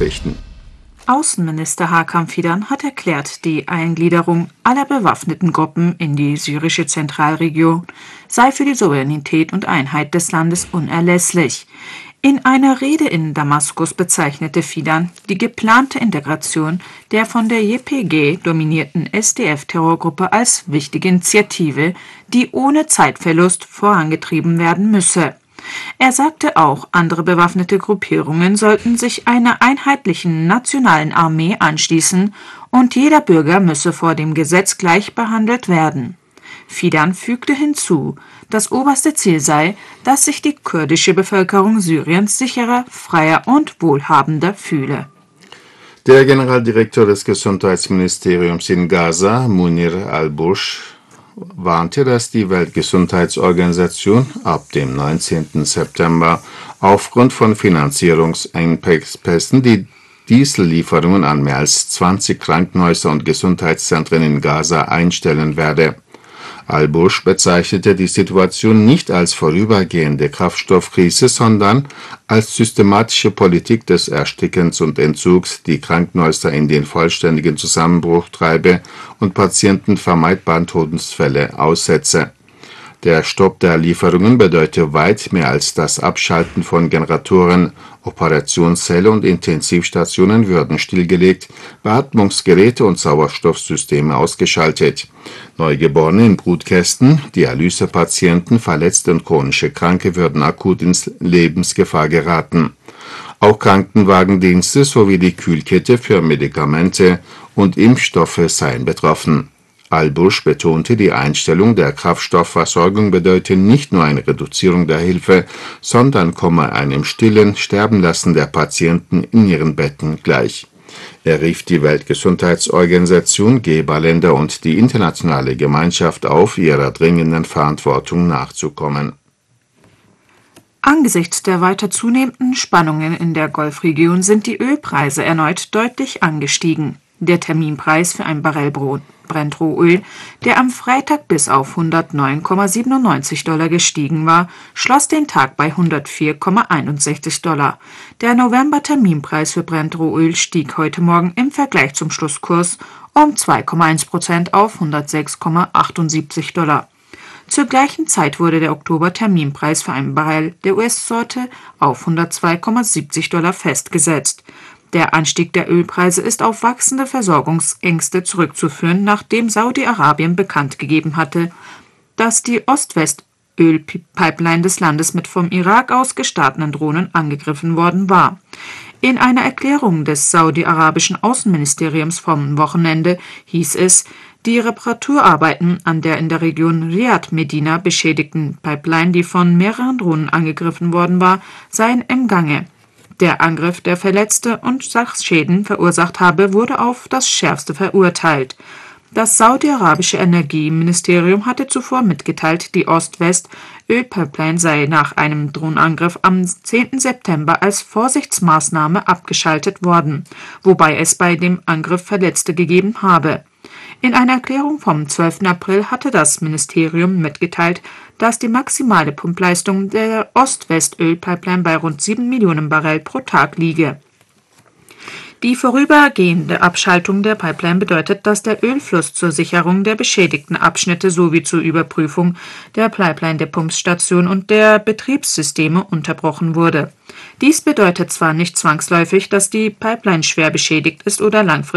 Nachrichten. Außenminister Hakan Fidan hat erklärt, die Eingliederung aller bewaffneten Gruppen in die syrische Zentralregion sei für die Souveränität und Einheit des Landes unerlässlich. In einer Rede in Damaskus bezeichnete Fidan die geplante Integration der von der YPG dominierten SDF-Terrorgruppe als wichtige Initiative, die ohne Zeitverlust vorangetrieben werden müsse. Er sagte auch, andere bewaffnete Gruppierungen sollten sich einer einheitlichen nationalen Armee anschließen und jeder Bürger müsse vor dem Gesetz gleich behandelt werden. Fidan fügte hinzu, das oberste Ziel sei, dass sich die kurdische Bevölkerung Syriens sicherer, freier und wohlhabender fühle. Der Generaldirektor des Gesundheitsministeriums in Gaza, Munir al-Bursh, warnte, dass die Weltgesundheitsorganisation ab dem 19. September aufgrund von Finanzierungsengpässen die Diesellieferungen an mehr als 20 Krankenhäuser und Gesundheitszentren in Gaza einstellen werde. Al-Bursh bezeichnete die Situation nicht als vorübergehende Kraftstoffkrise, sondern als systematische Politik des Erstickens und Entzugs, die Krankenhäuser in den vollständigen Zusammenbruch treibe und Patienten vermeidbaren Todesfälle aussetze. Der Stopp der Lieferungen bedeute weit mehr als das Abschalten von Generatoren. Operationssäle und Intensivstationen würden stillgelegt, Beatmungsgeräte und Sauerstoffsysteme ausgeschaltet. Neugeborene in Brutkästen, Dialysepatienten, Verletzte und chronische Kranke würden akut in Lebensgefahr geraten. Auch Krankenwagendienste sowie die Kühlkette für Medikamente und Impfstoffe seien betroffen. Al-Bursh betonte, die Einstellung der Kraftstoffversorgung bedeute nicht nur eine Reduzierung der Hilfe, sondern komme einem stillen Sterbenlassen der Patienten in ihren Betten gleich. Er rief die Weltgesundheitsorganisation, Geberländer und die internationale Gemeinschaft auf, ihrer dringenden Verantwortung nachzukommen. Angesichts der weiter zunehmenden Spannungen in der Golfregion sind die Ölpreise erneut deutlich angestiegen. Der Terminpreis für ein Barrel Brent-Rohöl, der am Freitag bis auf $109,97 gestiegen war, schloss den Tag bei $104,61. Der November-Terminpreis für Brent-Rohöl stieg heute Morgen im Vergleich zum Schlusskurs um 2,1% auf $106,78. Zur gleichen Zeit wurde der Oktober-Terminpreis für ein Barrel der US-Sorte auf $102,70 festgesetzt. Der Anstieg der Ölpreise ist auf wachsende Versorgungsängste zurückzuführen, nachdem Saudi-Arabien bekannt gegeben hatte, dass die Ost-West-Ölpipeline des Landes mit vom Irak aus gestarteten Drohnen angegriffen worden war. In einer Erklärung des saudi-arabischen Außenministeriums vom Wochenende hieß es, die Reparaturarbeiten an der in der Region Riyadh-Medina beschädigten Pipeline, die von mehreren Drohnen angegriffen worden war, seien im Gange. Der Angriff, der Verletzte und Sachschäden verursacht habe, wurde auf das Schärfste verurteilt. Das saudi-arabische Energieministerium hatte zuvor mitgeteilt, die Ost-West-Ölpipeline sei nach einem Drohnenangriff am 10. September als Vorsichtsmaßnahme abgeschaltet worden, wobei es bei dem Angriff Verletzte gegeben habe. In einer Erklärung vom 12. April hatte das Ministerium mitgeteilt, dass die maximale Pumpleistung der Ost-West-Ölpipeline bei rund 7 Millionen Barrel pro Tag liege. Die vorübergehende Abschaltung der Pipeline bedeutet, dass der Ölfluss zur Sicherung der beschädigten Abschnitte sowie zur Überprüfung der Pipeline, der Pumpstation und der Betriebssysteme unterbrochen wurde. Dies bedeutet zwar nicht zwangsläufig, dass die Pipeline schwer beschädigt ist oder langfristig